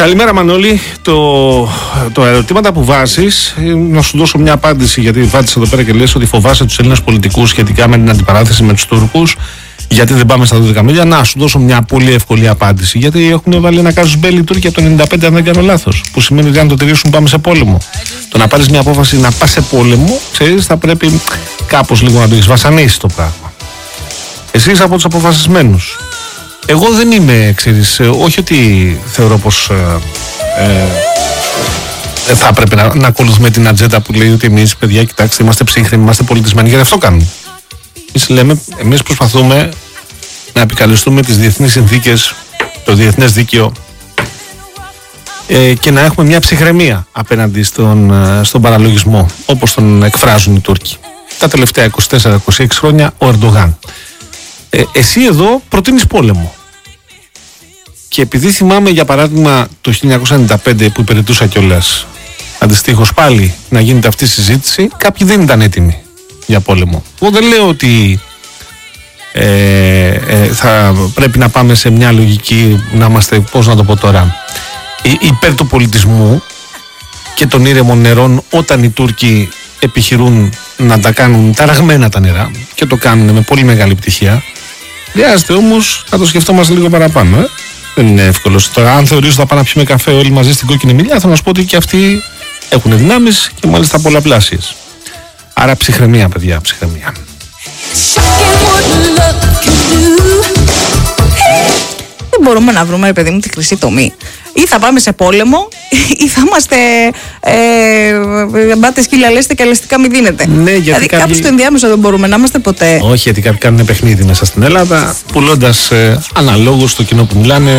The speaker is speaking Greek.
Καλημέρα Μανώλη. Το ερωτήματα που βάζεις, να σου δώσω μια απάντηση, γιατί βάζεις εδώ πέρα και λες ότι φοβάσαι τους Έλληνες πολιτικούς σχετικά με την αντιπαράθεση με τους Τούρκους. Γιατί δεν πάμε στα 12 μίλια. Να σου δώσω μια πολύ εύκολη απάντηση. Γιατί έχουν βάλει ένα κάζους μπέλι οι Τούρκοι από το 95, αν δεν κάνω λάθος. Που σημαίνει ότι αν το τηρήσουν πάμε σε πόλεμο. Το να πάρεις μια απόφαση να πας σε πόλεμο, ξέρεις, θα πρέπει κάπως λίγο να το έχεις βασανίσει το πράγμα. Εσύ είσαι από τους αποφασισμένους. Εγώ δεν είμαι, ξέρεις, όχι ότι θεωρώ πως θα έπρεπε να ακολουθούμε την ατζέντα που λέει ότι εμείς, παιδιά, κοιτάξτε, είμαστε ψύχρεμοι, είμαστε πολιτισμένοι, γιατί αυτό κάνουμε. Εμείς προσπαθούμε να επικαλεστούμε τις διεθνείς συνθήκες, το διεθνές δίκαιο και να έχουμε μια ψυχραιμία απέναντι στον παραλογισμό, όπως τον εκφράζουν οι Τούρκοι. Τα τελευταία 24-26 χρόνια ο Ερντογάν. Εσύ εδώ προτείνεις πόλεμο. Και επειδή θυμάμαι για παράδειγμα το 1995 που υπηρετούσα κιόλας αντιστοίχως πάλι να γίνεται αυτή η συζήτηση, κάποιοι δεν ήταν έτοιμοι για πόλεμο. Εγώ δεν λέω ότι θα πρέπει να πάμε σε μια λογική να είμαστε, πώς να το πω τώρα, υπέρ του πολιτισμού και των ήρεμων νερών όταν οι Τούρκοι επιχειρούν να τα κάνουν ταραγμένα τα νερά και το κάνουν με πολύ μεγάλη επιτυχία. Χρειάζεται όμως να το σκεφτόμαστε λίγο παραπάνω. Δεν είναι εύκολο. Τώρα, αν θεωρείς ότι θα πάμε να πιούμε καφέ όλοι μαζί στην Κόκκινη Μιλιά, θα να σου πω ότι και αυτοί έχουν δυνάμεις και μάλιστα πολλαπλάσιες. Άρα ψυχραιμία, παιδιά, ψυχραιμία. Δεν μπορούμε να βρούμε, παιδί μου, τη χρυσή τομή. Ή θα πάμε σε πόλεμο, ή θα είμαστε μπάτε σκύλια λέστε και αλεστικά μη δίνετε. Ναι, δηλαδή κάπου στο ενδιάμεσο δεν μπορούμε να είμαστε ποτέ. Όχι, γιατί κάποιοι κάνουν παιχνίδι μέσα στην Ελλάδα, πουλώντας αναλόγως στο κοινό που μιλάνε